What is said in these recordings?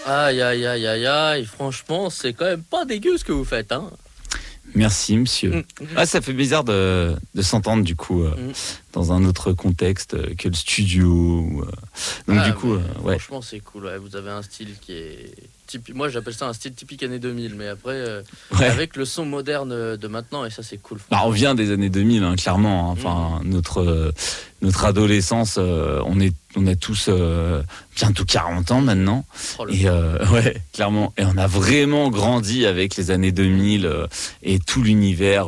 Aïe, aïe, aïe, aïe, aïe. Franchement, c'est quand même pas dégueu ce que vous faites, hein. Merci, monsieur. Ah, ça fait bizarre de s'entendre, du coup, dans un autre contexte que le studio. Donc, du coup, ouais. Franchement, c'est cool. Ouais. Vous avez un style qui est typique. Moi, j'appelle ça un style typique années 2000. Mais après, avec le son moderne de maintenant, et ça, c'est cool. Bah, on vient des années 2000, hein, clairement. Hein. Enfin, notre adolescence, on a tous bientôt 40 ans maintenant. Et ouais, clairement. Et on a vraiment grandi avec les années 2000 et tout l'univers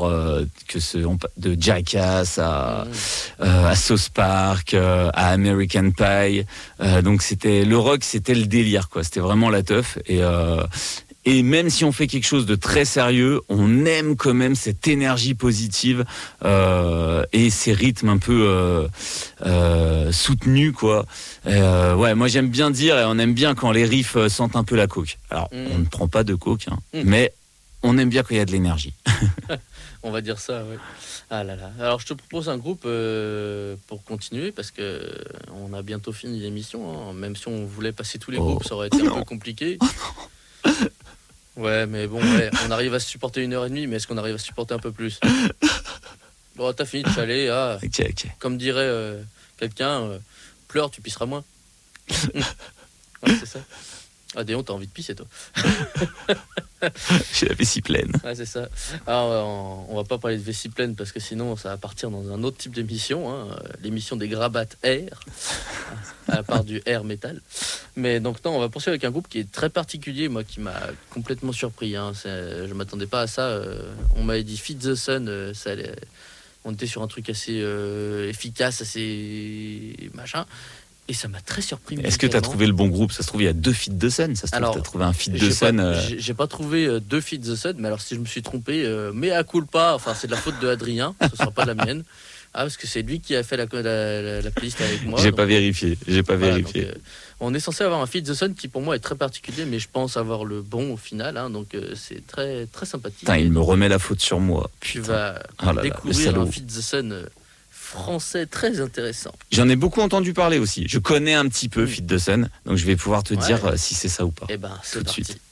de Jackass à South Park, à American Pie. Donc le rock, c'était le délire, quoi. C'était vraiment la teuf. Et même si on fait quelque chose de très sérieux, on aime quand même cette énergie positive et ces rythmes un peu soutenus, quoi. Ouais, moi j'aime bien dire, et on aime bien quand les riffs sentent un peu la coke. Alors, on ne prend pas de coke, hein, mais on aime bien quand il y a de l'énergie. On va dire ça, oui. Ah là là. Alors, je te propose un groupe pour continuer, parce que on a bientôt fini l'émission. Hein. Même si on voulait passer tous les groupes, ça aurait été un peu compliqué. Ouais, mais bon, on arrive à se supporter 1h30, mais est-ce qu'on arrive à se supporter un peu plus? Bon, t'as fini de chaler, Ok. Comme dirait quelqu'un, pleure, tu pisseras moins. Ouais, c'est ça. Ah, Déon, t'as envie de pisser, toi. J'ai la vessie pleine. Ouais, c'est ça. Alors, on va pas parler de vessie pleine, parce que sinon, ça va partir dans un autre type d'émission, hein, l'émission des grabattes air, à part du air métal. Mais donc, non, on va poursuivre avec un groupe qui est très particulier, moi, qui m'a complètement surpris. Hein. Je m'attendais pas à ça. On m'avait dit Feed the Sun, on était sur un truc assez efficace, assez machin. Et ça m'a très surpris. Est-ce que tu as trouvé le bon groupe? Ça se trouve, il y a 2 Feed the Sun. Ça se trouve, tu as trouvé un Feed the Sun. J'ai pas trouvé 2 Feed the Sun, mais alors si je me suis trompé, mea culpa, enfin c'est de la faute de Adrien, ce sera pas la mienne. Parce que c'est lui qui a fait la playlist avec moi. J'ai pas vérifié. Donc, on est censé avoir un Feed the Sun qui pour moi est très particulier, mais je pense avoir le bon au final. Hein, donc c'est très, très sympathique. Putain, il me remet la faute sur moi. Tu vas découvrir un Feed the Sun français très intéressant. J'en ai beaucoup entendu parler aussi. Je connais un petit peu Feed the Sun, donc je vais pouvoir te dire si c'est ça ou pas. Eh ben, c'est tout de parti. suite.